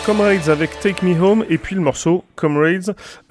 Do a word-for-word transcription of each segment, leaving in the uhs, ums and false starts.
Comrades avec Take Me Home et puis le morceau Comrades.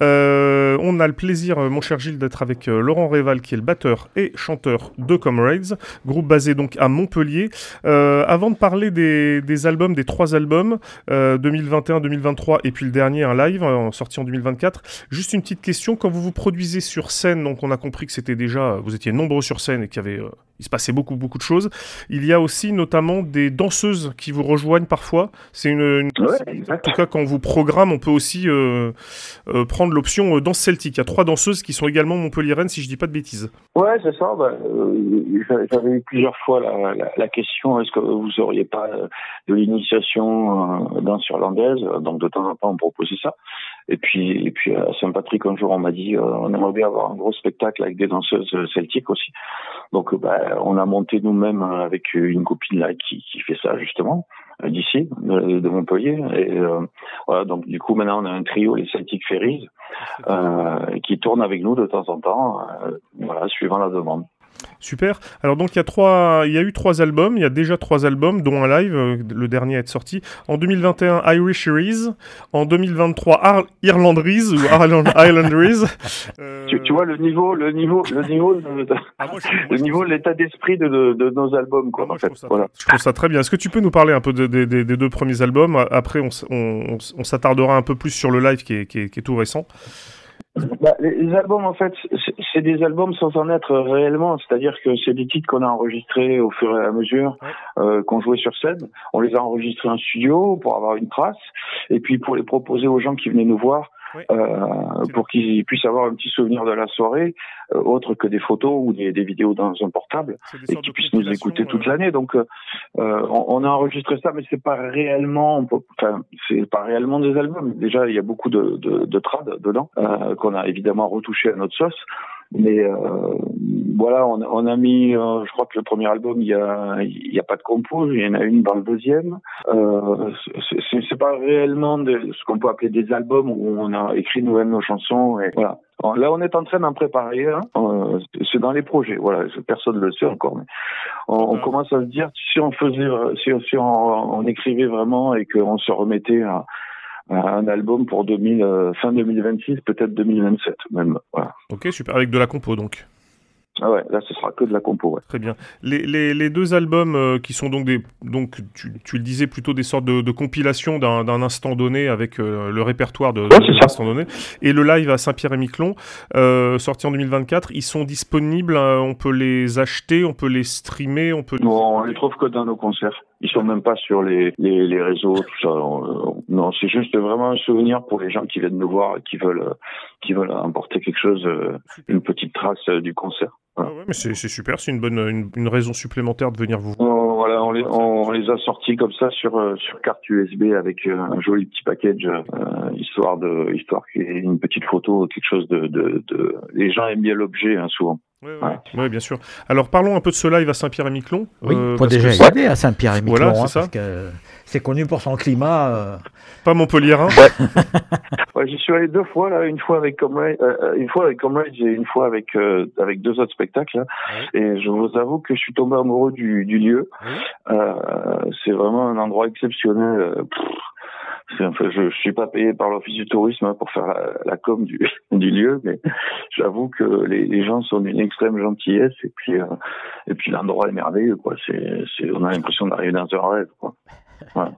Euh, on a le plaisir, mon cher Gilles, d'être avec euh, Laurent Réval qui est le batteur et chanteur de Comrades, groupe basé donc à Montpellier. Euh, avant de parler des, des albums, des trois albums, euh, deux mille vingt et un, deux mille vingt-trois et puis le dernier, un live euh, sorti en deux mille vingt-quatre, juste une petite question, quand vous vous produisez sur scène, donc on a compris que c'était déjà, vous étiez nombreux sur scène et qu'il y avait, euh, il se passait beaucoup beaucoup de choses, il y a aussi notamment des danseuses qui vous rejoignent parfois, c'est une, une... Ouais. En tout cas, quand on vous programme, on peut aussi euh, euh, prendre l'option euh, danse celtique. Il y a trois danseuses qui sont également montpelliéraines, si je dis pas de bêtises. Ouais, c'est ça. Bah, euh, j'avais eu plusieurs fois la, la, la question, est-ce que vous auriez pas de l'initiation euh, danse irlandaise? Donc de temps en temps, on proposait ça. Et puis, et puis à Saint-Patrick, un jour, on m'a dit, euh, on aimerait bien avoir un gros spectacle avec des danseuses celtiques aussi. Donc, bah, on a monté nous-mêmes avec une copine là qui, qui fait ça justement d'ici, de, de Montpellier. Et euh, voilà, donc du coup, maintenant, on a un trio, les Celtic Fairies, euh, qui tournent avec nous de temps en temps, euh, voilà, suivant la demande. Super. Alors donc il y a trois, il y a eu trois albums, il y a déjà trois albums, dont un live, euh, le dernier à être sorti. En deux mille vingt et un, Irisheries. En deux mille vingt-trois, Ar- Irlanderies ou Ireland Islanderies. Euh... Tu, tu vois le niveau, le niveau, le niveau, de, de, ah, moi, je, moi, le niveau, l'état d'esprit de, de, de nos albums, quoi. Ah, moi, en fait. je, trouve ça, voilà. je trouve ça très bien. Est-ce que tu peux nous parler un peu de, de, de, des deux premiers albums? Après, on, on, on s'attardera un peu plus sur le live qui est, qui est, qui est tout récent. Bah, les albums, en fait, c'est, c'est des albums sans en être réellement. C'est-à-dire que c'est des titres qu'on a enregistrés au fur et à mesure, ouais. euh, qu'on jouait sur scène. On les a enregistrés en studio pour avoir une trace, et puis pour les proposer aux gens qui venaient nous voir, oui. euh, pour qu'ils puissent avoir un petit souvenir de la soirée, euh, autre que des photos ou des, des vidéos dans un portable, et qu'ils puissent nous écouter euh... toute l'année. Donc, euh, on, on a enregistré ça, mais c'est pas réellement, on peut, enfin, c'est pas réellement des albums. Déjà, il y a beaucoup de, de, de trad dedans, euh, qu'on a évidemment retouché à notre sauce. Mais euh, voilà, on, on a mis, euh, je crois que le premier album, il y a, il y a pas de compo, il y en a une dans le deuxième. Euh, c'est, c'est, c'est pas réellement de, ce qu'on peut appeler des albums où on a écrit nous-mêmes nos chansons. Et voilà. Là, on est en train d'en préparer. Hein. Euh, c'est dans les projets. Voilà, personne ne le sait encore. Mais on, on commence à se dire si on faisait, si, si on, on écrivait vraiment et qu'on se remettait à un album pour deux mille, euh, fin deux mille vingt-six, peut-être deux mille vingt-sept même. Voilà. Ok, super, avec de la compo donc. Ah ouais, là ce sera que de la compo. Ouais. Très bien. Les, les, les deux albums euh, qui sont donc des, donc tu, tu le disais plutôt des sortes de, de compilations d'un, d'un instant donné avec euh, le répertoire de, ouais, de l'instant donné, et le live à Saint-Pierre-et-Miquelon, euh, sorti en deux mille vingt-quatre, ils sont disponibles, euh, on peut les acheter, on peut les streamer, on peut. Non, on les trouve que dans nos concerts. Ils sont même pas sur les les, les réseaux, tout ça. On, non, c'est juste vraiment un souvenir pour les gens qui viennent nous voir et qui veulent qui veulent emporter quelque chose, une petite trace du concert. Voilà. Ah ouais, mais c'est, c'est super, c'est une bonne une, une raison supplémentaire de venir vous voir. Oh, voilà, on les on, on les a sortis comme ça sur sur carte U S B avec un joli petit package, euh, histoire de histoire qu'il y ait une petite photo, quelque chose de de, de... les gens aiment bien l'objet, hein, souvent. Oui, ouais. ouais. ouais, bien sûr. Alors parlons un peu de ce live à Saint-Pierre-et-Miquelon. Oui, il euh, faut déjà y aller à Saint-Pierre-et-Miquelon, voilà, c'est hein, ça. Parce que c'est connu pour son climat. Euh... Pas montpelliérain. Ouais. ouais, j'y suis allé deux fois là, une fois avec Comrades, euh, une fois avec Comrades et une fois avec euh, avec deux autres spectacles. Là. Ouais. Et je vous avoue que je suis tombé amoureux du, du lieu. Ouais. Euh, c'est vraiment un endroit exceptionnel. Euh, C'est, enfin, je, je suis pas payé par l'Office du tourisme pour faire la, la com du, du lieu, mais j'avoue que les, les gens sont d'une extrême gentillesse et puis euh, et puis l'endroit est merveilleux, quoi. C'est, c'est, on a l'impression d'arriver dans un rêve, quoi. Voilà.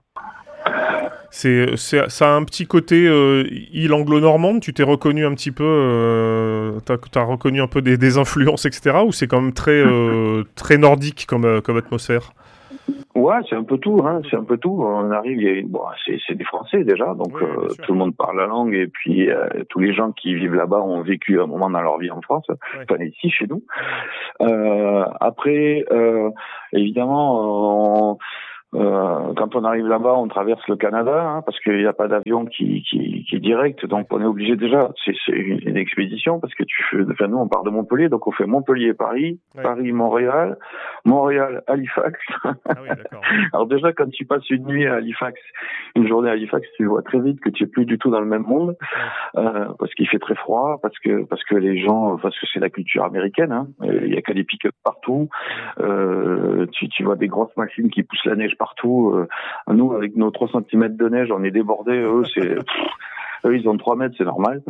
C'est, c'est, ça a un petit côté euh, île anglo-normande. Tu t'es reconnu un petit peu, euh, t'as, t'as reconnu un peu des, des influences, et cetera. Ou c'est quand même très euh, très nordique comme euh, comme atmosphère? Ouais, c'est un peu tout, hein. C'est un peu tout. On arrive, il y a, bon, c'est, c'est des Français déjà, donc oui, euh, tout le monde parle la langue et puis euh, tous les gens qui vivent là-bas ont vécu un moment dans leur vie en France, ouais. Enfin ici chez nous. Euh, après, euh, évidemment, on, Euh, quand on arrive là-bas, on traverse le Canada, hein, parce qu'il n'y a pas d'avion qui, qui, qui est direct, donc on est obligé déjà, c'est, c'est une, une expédition, parce que tu fais, enfin nous on part de Montpellier, donc on fait Montpellier-Paris, ouais. Paris-Montréal, Montréal-Halifax. Ah oui, d'accord. Alors déjà, quand tu passes une nuit à Halifax, une journée à Halifax, tu vois très vite que tu es plus du tout dans le même monde, ouais. euh, parce qu'il fait très froid, parce que parce que les gens, parce que c'est la culture américaine, hein, il y a que des pick-up partout, euh, tu, tu vois des grosses machines qui poussent la neige partout. Euh, nous, avec nos trois centimètres de neige, on est débordés. Eux, c'est... Eux, ils ont trois mètres, c'est normal.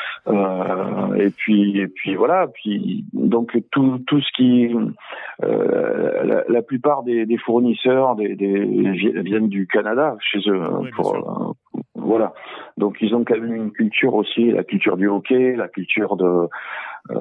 Euh, et puis, et puis voilà. Puis donc tout, tout ce qui, euh, la, la plupart des, des fournisseurs, des, des viennent du Canada chez eux. Oui, pour, euh, voilà. Donc ils ont quand même une culture aussi, la culture du hockey, la culture de, euh,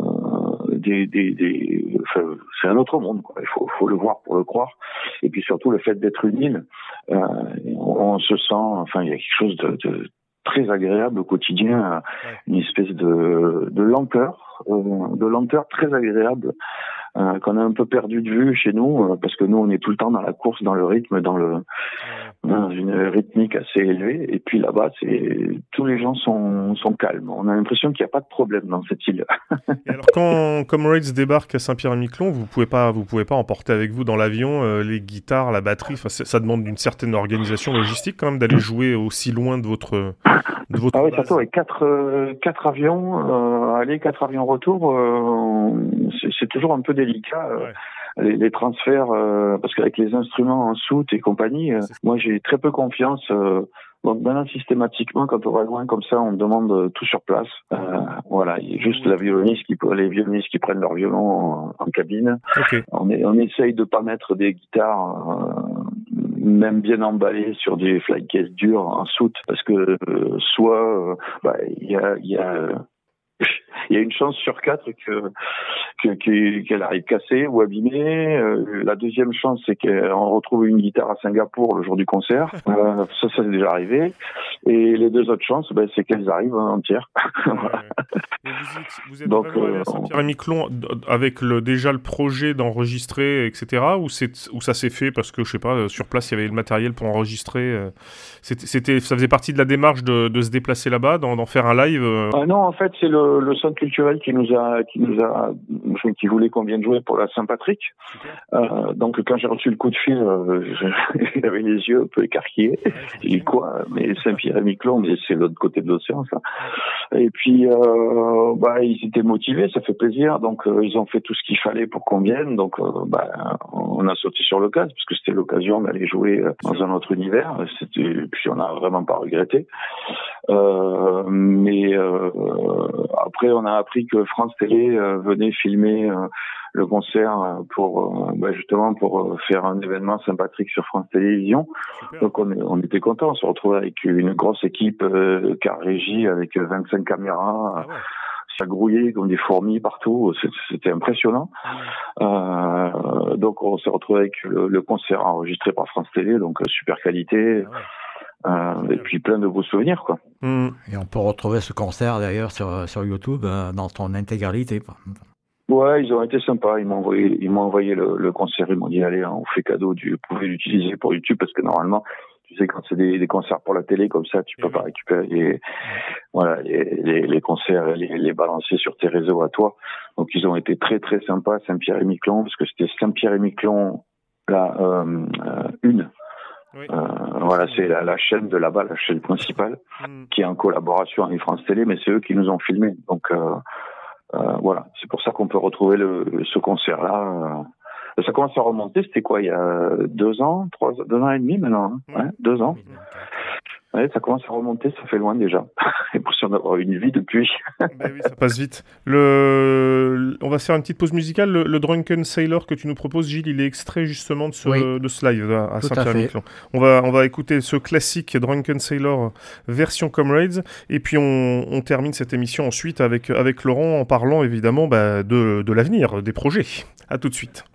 des, des, des enfin, c'est un autre monde, quoi. Il faut, faut le voir pour le croire. Et puis surtout le fait d'être une île, euh, on, on se sent, enfin, il y a quelque chose de, de très agréable au quotidien, une espèce de, de lenteur, euh, de lenteur très agréable euh, qu'on a un peu perdu de vue chez nous, euh, parce que nous on est tout le temps dans la course, dans le rythme, dans le dans une rythmique assez élevée. Et puis là-bas, c'est tous les gens sont sont calmes. On a l'impression qu'il n'y a pas de problème dans cette île. Et alors quand Comrades débarque à Saint-Pierre-et-Miquelon, vous pouvez pas vous pouvez pas emporter avec vous dans l'avion euh, les guitares, la batterie. Enfin, ça demande une certaine organisation logistique quand même d'aller jouer aussi loin de votre de votre ah oui, base. surtout avec quatre euh, quatre avions euh, aller, quatre avions retour, euh, c'est, c'est toujours un peu délicat. Euh, ouais. Les, les transferts, euh, parce qu'avec les instruments en soute et compagnie, euh, moi j'ai très peu confiance. Euh, donc maintenant systématiquement, quand on va loin comme ça, on demande euh, tout sur place. Euh, voilà, il y a juste la violoniste qui, les violonistes qui prennent leur violon en, en cabine. Okay. On, est, on essaye de pas mettre des guitares, euh, même bien emballées sur des fly cases dures en soute, parce que euh, soit euh, bah, y a, y a il y a une chance sur quatre que, que, qu'elle arrive cassée ou abîmée. Euh, la deuxième chance, c'est qu'on retrouve une guitare à Singapour le jour du concert. Euh, ça, ça c'est déjà arrivé. Et les deux autres chances, ben, c'est qu'elles arrivent entières. Voilà. Et vous êtes, vous êtes Donc, vraiment allé euh, à Saint-Pierre-et-Miquelon avec le, déjà le projet d'enregistrer, et cetera. Ou, c'est, ou ça s'est fait parce que, je sais pas, sur place, il y avait le matériel pour enregistrer. C'était, c'était, ça faisait partie de la démarche de, de se déplacer là-bas, d'en, d'en faire un live euh... ah Non, en fait, c'est le, le centre culturel qui nous a, qui nous a, qui voulait qu'on vienne jouer pour la Saint-Patrick. Euh, donc, quand j'ai reçu le coup de fil, euh, j'avais les yeux un peu écarquillés. Ouais, j'ai dit quoi? Mais Saint-Pierre-et-Miquelon, mais c'est l'autre côté de l'océan, ça. Et puis, euh, bah, ils étaient motivés, ça fait plaisir. Donc, euh, ils ont fait tout ce qu'il fallait pour qu'on vienne. Donc, euh, bah, on a sauté sur l'occasion, parce que c'était l'occasion d'aller jouer dans un autre univers. C'était, puis on n'a vraiment pas regretté. Euh, mais euh, après, on a appris que France Télé euh, venait filmer euh, le concert pour euh, bah, justement pour euh, faire un événement Saint-Patrick sur France Télévisions. Super. Donc on, est, on était contents, on se retrouvait avec une grosse équipe euh, car régie avec vingt-cinq caméras. Ah ouais. Ça grouillait comme des fourmis partout, c'était impressionnant. Euh, donc on s'est retrouvé avec le, le concert enregistré par France Télé, donc super qualité. Ah ouais. Euh, et puis plein de beaux souvenirs, quoi. Mmh. Et on peut retrouver ce concert d'ailleurs sur, sur YouTube euh, dans son intégralité. Ouais, ils ont été sympas. Ils m'ont envoyé, ils m'ont envoyé le, le concert. Ils m'ont dit allez, on fait cadeau. Du, vous pouvez l'utiliser pour YouTube parce que normalement, tu sais, quand c'est des, des concerts pour la télé comme ça, tu peux pas récupérer les, voilà, les, les, les concerts, les, les balancer sur tes réseaux à toi. Donc ils ont été très très sympas, Saint-Pierre-et-Miquelon, parce que c'était Saint-Pierre-et-Miquelon, la euh, euh, une. Oui. Euh, voilà, c'est la, la chaîne de là-bas, la chaîne principale, mm. qui est en collaboration avec France Télé, mais c'est eux qui nous ont filmé. Donc euh, euh, voilà, c'est pour ça qu'on peut retrouver le, ce concert-là. Euh, ça commence à remonter. C'était quoi, il y a deux ans, trois, deux ans et demi maintenant, hein mm. ouais, deux ans. Mm. Ouais, ça commence à remonter, ça fait loin déjà. Et pour ça, on avoir une vie depuis. Ben oui, ça passe vite. Le... On va faire une petite pause musicale. Le, le Drunken Sailor que tu nous proposes, Gilles, il est extrait justement de ce, oui. de ce live à, à Saint-Pierre-et-Miquelon. On va, on va écouter ce classique Drunken Sailor version Comrades. Et puis on, on termine cette émission ensuite avec, avec Laurent en parlant évidemment bah, de, de l'avenir, des projets. À tout de suite.